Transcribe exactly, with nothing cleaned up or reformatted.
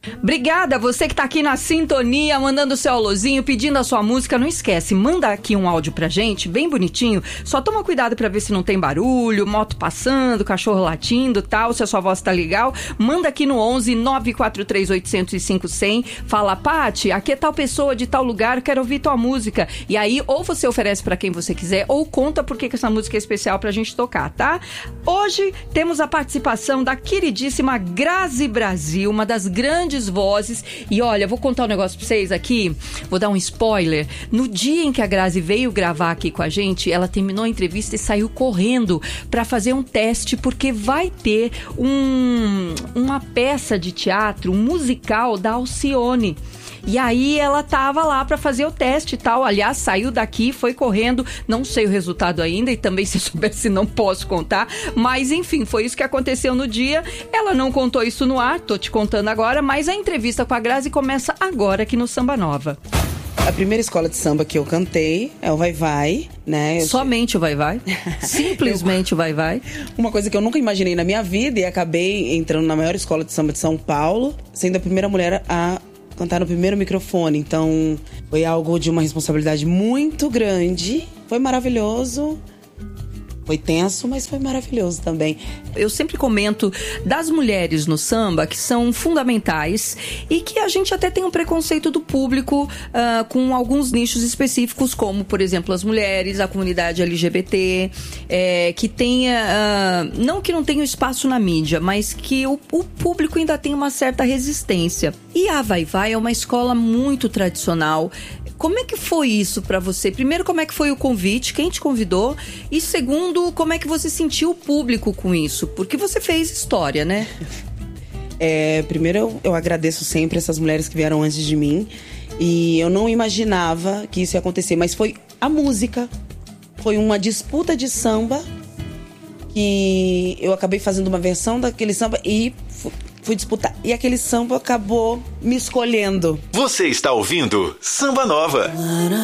Obrigada, você que tá aqui na sintonia, mandando o seu alôzinho, pedindo a sua música. Não esquece, manda aqui um áudio pra gente, bem bonitinho. Só toma cuidado pra ver se não tem barulho, moto passando, cachorro latindo, tal, se a sua voz tá legal. Manda aqui no onze nove quatro três oito zero cinco zero zero. Fala, Paty, aqui é tal pessoa de tal lugar, quero ouvir tua música. E aí, ou você oferece pra quem você quiser, ou conta porque que essa música é especial pra gente tocar, tá? Hoje temos a participação da queridíssima Grazi Brasil, uma das grandes vozes. E olha, vou contar um negócio pra vocês aqui, vou dar um spoiler. No dia em que a Grazi veio gravar aqui com a gente, ela terminou a entrevista e saiu correndo pra fazer um teste, porque vai ter um, uma peça de teatro, um musical da Alcione. E aí ela tava lá pra fazer o teste e tal. Aliás, saiu daqui, foi correndo. Não sei o resultado ainda, e também se soubesse não posso contar. Mas enfim, foi isso que aconteceu no dia. Ela não contou isso no ar, tô te contando agora. Mas a entrevista com a Grazi começa agora aqui no Samba Nova. A primeira escola de samba que eu cantei é o Vai Vai, né? Eu Somente o Vai Vai? Simplesmente eu... o Vai Vai? Uma coisa que eu nunca imaginei na minha vida, e acabei entrando na maior escola de samba de São Paulo, sendo a primeira mulher a cantar no primeiro microfone. Então foi algo de uma responsabilidade muito grande. Foi maravilhoso. Foi tenso, mas foi maravilhoso também. Eu sempre comento das mulheres no samba que são fundamentais e que a gente até tem um preconceito do público uh, com alguns nichos específicos, como, por exemplo, as mulheres, a comunidade L G B T, é, que tenha, uh, não que não tenha espaço na mídia, mas que o, o público ainda tem uma certa resistência. E a Vai Vai é uma escola muito tradicional. Como é que foi isso pra você? Primeiro, como é que foi o convite? Quem te convidou? E segundo, como é que você sentiu o público com isso? Porque você fez história, né? É, primeiro, eu, eu agradeço sempre essas mulheres que vieram antes de mim. E eu não imaginava que isso ia acontecer. Mas foi a música. Foi uma disputa de samba que eu acabei fazendo uma versão daquele samba e fui, fui disputar. E aquele samba acabou me escolhendo. Você está ouvindo Samba Nova.